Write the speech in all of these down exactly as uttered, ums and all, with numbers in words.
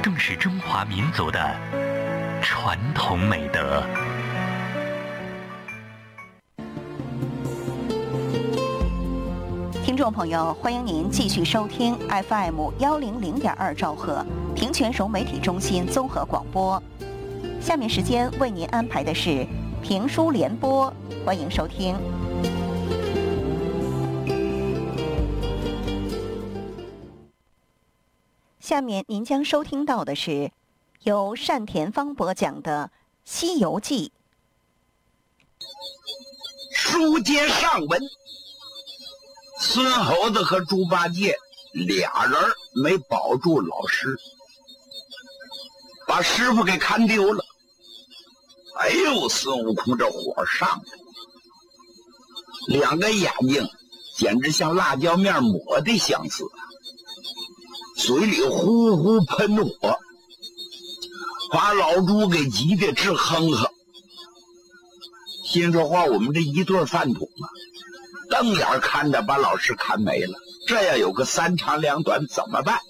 更是中华民族的传统美德。 听众朋友，欢迎您继续收听 F M 幺零零点二兆赫平泉融媒体中心综合广播。下面时间为您安排的是评书联播，欢迎收听。下面您将收听到的是由单田芳播讲的《西游记》。 书接上文，孙猴子和猪八戒俩人没保住老师，把师傅给看丢了。哎呦，孙悟空这火上来，两个眼睛简直像辣椒面抹的相似，嘴里呼呼喷火，把老猪给急得直哼哼。心说话，我们这一对饭桶啊，瞪眼看着把老师看没了，这要有个三长两短怎么办？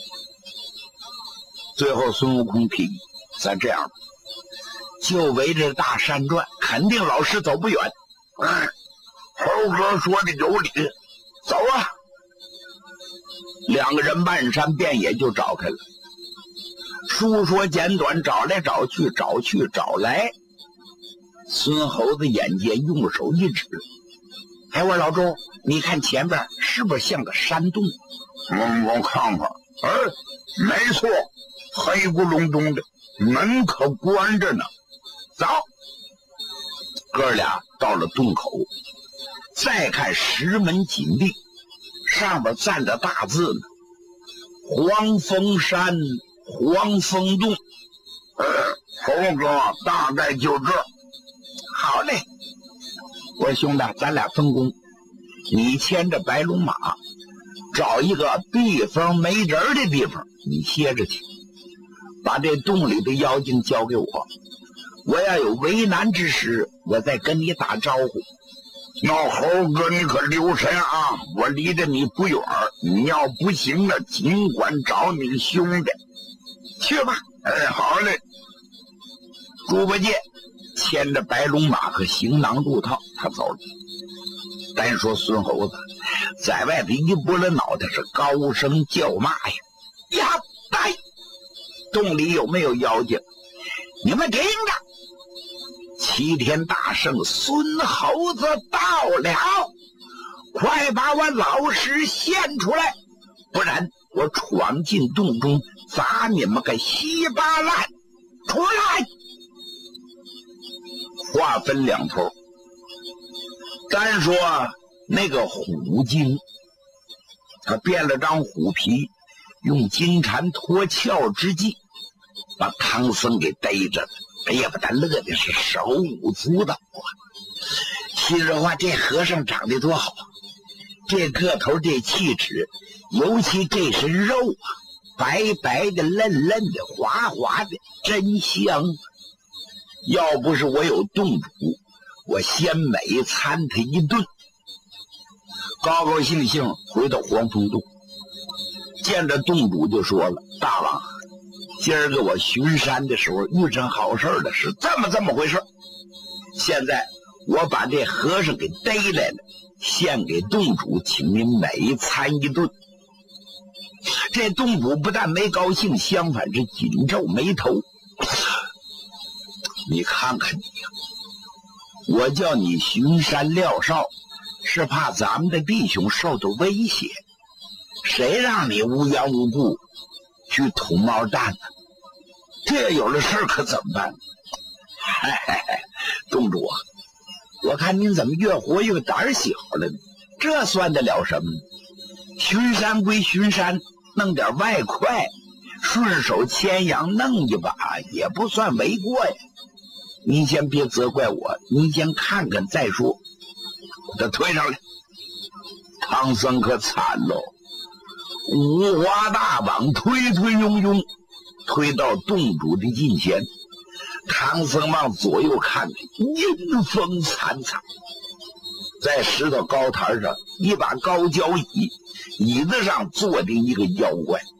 最后孙悟空提议，咱这样吧，就围着大山转，肯定老师走不远。嗯，猴哥说的有理，走啊！两个人漫山遍野就找开了。书说简短，找来找去，找去找来。孙猴子眼尖，用手一指，哎，我老周，你看前边是不是像个山洞？我我看看，哎，没错，黑咕隆咚的，门可关着呢。走，哥俩到了洞口，再看石门紧闭，上面站着大字呢：黄风山黄风洞。呃，猴哥，大概就这。好嘞，我说兄弟，咱俩分工，你牵着白龙马，找一个避风没人的地方，你歇着去，把这洞里的妖精交给我，我要有为难之时，我再跟你打招呼。那猴哥你可留神啊，我离着你不远，你要不行了，尽管找你兄弟。去吧。哎，好嘞。猪八戒牵着白龙马和行囊入套，他走了。单说孙猴子在外头一拨了脑袋，是高声叫骂呀：呀呆！洞里有没有妖精？你们听着，齐天大圣孙猴子到了，快把我老师献出来，不然我闯进洞中砸你们个稀巴烂！出来！话分两头，单说那个虎精，他变了张虎皮，用金蝉脱壳之计把唐僧给逮着了。哎呀，把他乐的是手舞足蹈啊！心说话，这和尚长得多好，这个头，这气质，尤其这身肉啊，白白的、嫩嫩的、滑滑的，真香。要不是我有洞主，我先美餐他一顿。高高兴兴回到黄风洞，见着洞主就说了：大王，今儿个我巡山的时候遇上好事了，是这么这么回事。现在我把这和尚给逮来了，献给洞主，请您美餐一顿。这洞主不但没高兴，相反是紧皱眉头。你看看你呀，我叫你巡山廖少，是怕咱们的弟兄受到威胁，谁让你无缘无故去捅猫蛋呢？这有了事可怎么办？嘿嘿嘿，洞主啊，我看您怎么越活越胆小了呢？这算得了什么？巡山归巡山，弄点外快，顺手牵羊弄一把也不算为过呀。你先别责怪我，你先看看再说。把他推上来。唐僧可惨喽，五花大绑推推拥拥推到洞主的近前。唐僧往左右看，阴风惨惨。在石头高台上，一把高脚椅，椅子上坐着一个妖怪。